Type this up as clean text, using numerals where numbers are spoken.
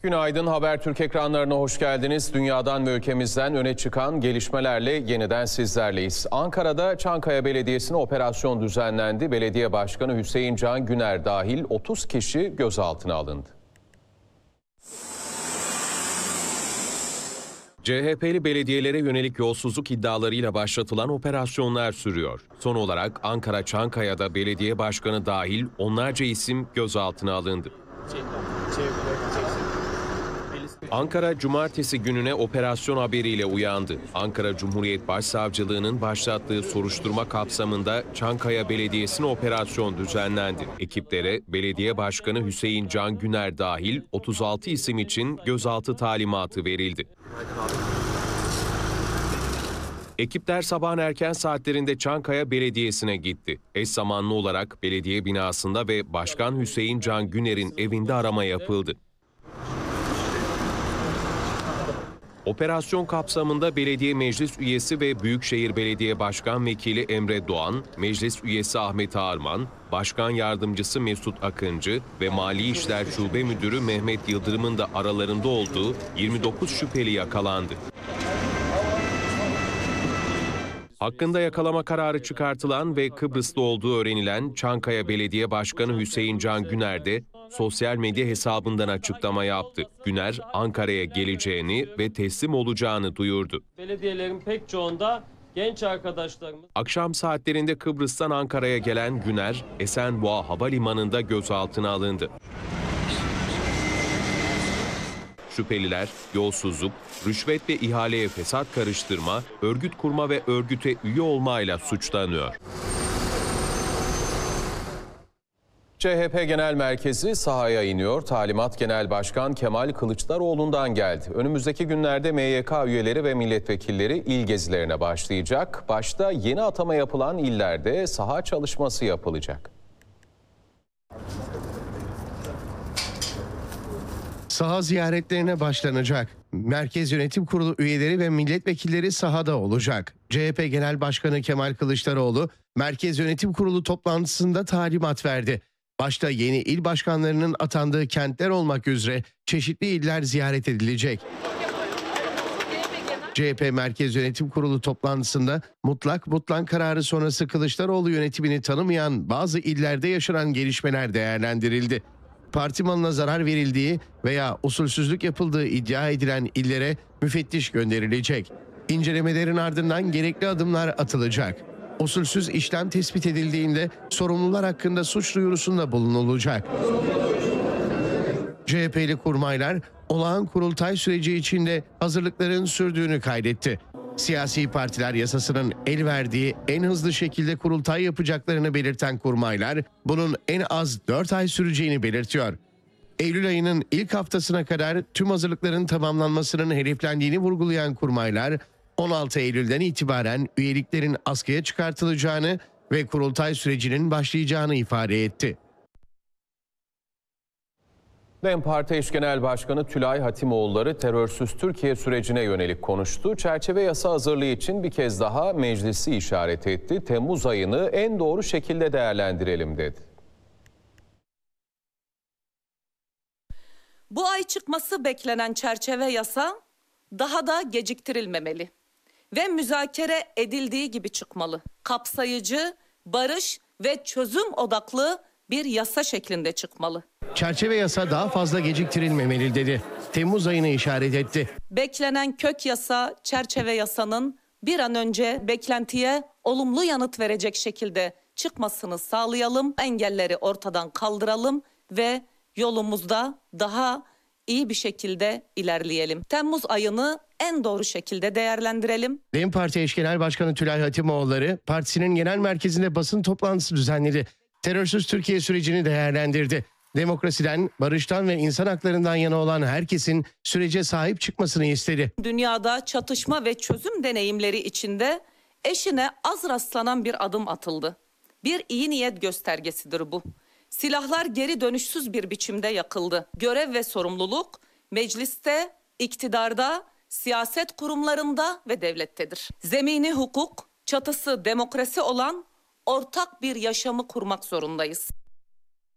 Günaydın, Habertürk ekranlarına hoş geldiniz. Dünyadan ve ülkemizden öne çıkan gelişmelerle yeniden sizlerleyiz. Ankara'da Çankaya Belediyesi'ne operasyon düzenlendi. Belediye Başkanı Hüseyin Can Güner dahil 30 kişi gözaltına alındı. CHP'li belediyelere yönelik yolsuzluk iddialarıyla başlatılan operasyonlar sürüyor. Son olarak Ankara Çankaya'da belediye başkanı dahil onlarca isim gözaltına alındı. Ankara cumartesi gününe operasyon haberiyle uyandı. Ankara Cumhuriyet Başsavcılığı'nın başlattığı soruşturma kapsamında Çankaya Belediyesi'ne operasyon düzenlendi. Ekiplere belediye başkanı Hüseyin Can Güner dahil 36 isim için gözaltı talimatı verildi. Ekipler sabahın erken saatlerinde Çankaya Belediyesi'ne gitti. Eş zamanlı olarak belediye binasında ve Başkan Hüseyin Can Güner'in evinde arama yapıldı. Operasyon kapsamında belediye meclis üyesi ve Büyükşehir Belediye Başkan Vekili Emre Doğan, meclis üyesi Ahmet Ağarman, başkan yardımcısı Mesut Akıncı ve Mali İşler Şube Müdürü Mehmet Yıldırım'ın da aralarında olduğu 29 şüpheli yakalandı. Hakkında yakalama kararı çıkartılan ve Kıbrıs'ta olduğu öğrenilen Çankaya Belediye Başkanı Hüseyin Can Güner de sosyal medya hesabından açıklama yaptı. Güner, Ankara'ya geleceğini ve teslim olacağını duyurdu. Belediyelerin pek çoğunda genç arkadaşlarımız... Akşam saatlerinde Kıbrıs'tan Ankara'ya gelen Güner, Esenboğa Havalimanı'nda gözaltına alındı. Şüpheliler yolsuzluk, rüşvet ve ihaleye fesat karıştırma, örgüt kurma ve örgüte üye olmayla suçlanıyor. CHP Genel Merkezi sahaya iniyor. Talimat Genel Başkan Kemal Kılıçdaroğlu'ndan geldi. Önümüzdeki günlerde MYK üyeleri ve milletvekilleri il gezilerine başlayacak. Başta yeni atama yapılan illerde saha çalışması yapılacak. Saha ziyaretlerine başlanacak. Merkez Yönetim Kurulu üyeleri ve milletvekilleri sahada olacak. CHP Genel Başkanı Kemal Kılıçdaroğlu, Merkez Yönetim Kurulu toplantısında talimat verdi. Başta yeni il başkanlarının atandığı kentler olmak üzere çeşitli iller ziyaret edilecek. CHP Merkez Yönetim Kurulu toplantısında mutlak kararı sonrası Kılıçdaroğlu yönetimini tanımayan bazı illerde yaşanan gelişmeler değerlendirildi. Parti malına zarar verildiği veya usulsüzlük yapıldığı iddia edilen illere müfettiş gönderilecek. İncelemelerin ardından gerekli adımlar atılacak. Usulsüz işlem tespit edildiğinde sorumlular hakkında suç duyurusunda bulunulacak. CHP'li kurmaylar olağan kurultay süreci içinde hazırlıkların sürdüğünü kaydetti. Siyasi partiler yasasının el verdiği en hızlı şekilde kurultay yapacaklarını belirten kurmaylar bunun en az 4 ay süreceğini belirtiyor. Eylül ayının ilk haftasına kadar tüm hazırlıkların tamamlanmasının hedeflendiğini vurgulayan kurmaylar 16 Eylül'den itibaren üyeliklerin askıya çıkartılacağını ve kurultay sürecinin başlayacağını ifade etti. DEM Parti Eş Genel Başkanı Tülay Hatimoğulları terörsüz Türkiye sürecine yönelik konuştu. Çerçeve yasa hazırlığı için bir kez daha meclisi işaret etti. Temmuz ayını en doğru şekilde değerlendirelim dedi. Bu ay çıkması beklenen çerçeve yasa daha da geciktirilmemeli ve müzakere edildiği gibi çıkmalı. Kapsayıcı, barış ve çözüm odaklı bir yasa şeklinde çıkmalı. Çerçeve yasa daha fazla geciktirilmemeli dedi. Temmuz ayını işaret etti. Beklenen kök yasa, çerçeve yasanın bir an önce beklentiye olumlu yanıt verecek şekilde çıkmasını sağlayalım. Engelleri ortadan kaldıralım ve yolumuzda daha iyi bir şekilde ilerleyelim. Temmuz ayını en doğru şekilde değerlendirelim. DEM Parti Eş Genel Başkanı Tülay Hatimoğulları partisinin genel merkezinde basın toplantısı düzenledi. Terörsüz Türkiye sürecini değerlendirdi. Demokrasiden, barıştan ve insan haklarından yana olan herkesin sürece sahip çıkmasını istedi. Dünyada çatışma ve çözüm deneyimleri içinde eşine az rastlanan bir adım atıldı. Bir iyi niyet göstergesidir bu. Silahlar geri dönüşsüz bir biçimde yakıldı. Görev ve sorumluluk mecliste, iktidarda, siyaset kurumlarında ve devlettedir. Zemini hukuk, çatısı demokrasi olan ortak bir yaşamı kurmak zorundayız.